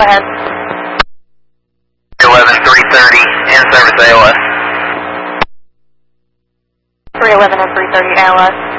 Go ahead. 311-330, in service ALS. 311 and 330 ALS.